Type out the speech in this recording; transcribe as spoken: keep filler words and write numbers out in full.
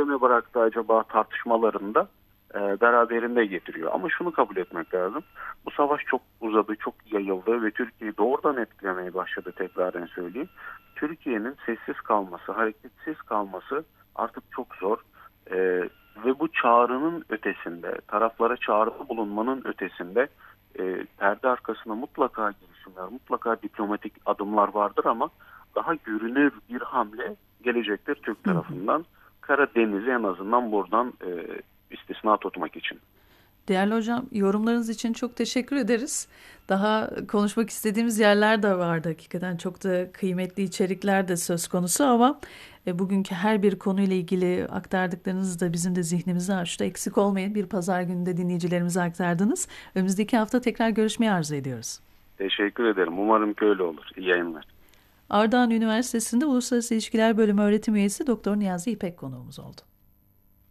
ne bıraktı acaba tartışmalarında e, beraberinde getiriyor. Ama şunu kabul etmek lazım. Bu savaş çok uzadı, çok yayıldı ve Türkiye'yi doğrudan etkilemeye başladı, tekraren söyleyeyim. Türkiye'nin sessiz kalması, hareketsiz kalması artık çok zor. E, ve bu çağrının ötesinde, taraflara çağrıda bulunmanın ötesinde e, perde arkasında mutlaka girişimler, mutlaka diplomatik adımlar vardır ama daha görünür bir hamle gelecektir Türk Hı hı. tarafından. Karadeniz'i en azından buradan e, istisna tutmak için. Değerli hocam, yorumlarınız için çok teşekkür ederiz. Daha konuşmak istediğimiz yerler de vardı. Hakikaten çok da kıymetli içerikler de söz konusu ama e, bugünkü her bir konuyla ilgili aktardıklarınız da bizim de zihnimizi açtı. Eksik olmayın, bir pazar gününde dinleyicilerimize aktardınız. Önümüzdeki hafta tekrar görüşmeyi arzu ediyoruz. Teşekkür ederim. Umarım ki öyle olur. İyi yayınlar. Ardahan Üniversitesi'nde Uluslararası İlişkiler Bölümü öğretim üyesi Doktor Niyazi İpek konuğumuz oldu.